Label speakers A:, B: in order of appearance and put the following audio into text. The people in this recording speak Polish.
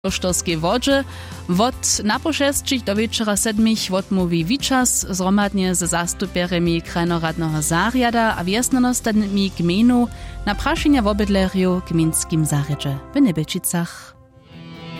A: Sztorskiej wodzie. Wot na pošestčich do wieczora 7 odmówi Wiczas zromadnie ze zastupierami krajnoradnego zarjada a wiesnonostami gminu na praszenia wobydlerju gminskim zarjedzie w Nebelčicach.